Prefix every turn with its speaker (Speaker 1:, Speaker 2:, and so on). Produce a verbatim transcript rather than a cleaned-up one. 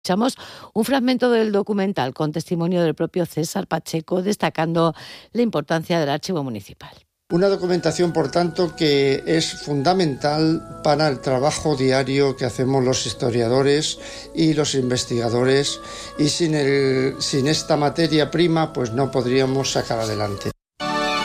Speaker 1: Escuchamos un fragmento del documental con testimonio del propio César Pacheco, destacando la importancia del archivo municipal.
Speaker 2: Una documentación, por tanto, que es fundamental para el trabajo diario que hacemos los historiadores y los investigadores, y sin, el, sin esta materia prima pues no podríamos sacar adelante.